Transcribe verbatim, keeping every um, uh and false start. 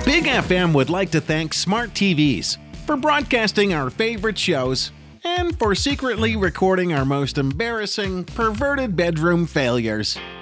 Big F M would like to thank Smart T Vs for broadcasting our favorite shows and for secretly recording our most embarrassing, perverted bedroom failures.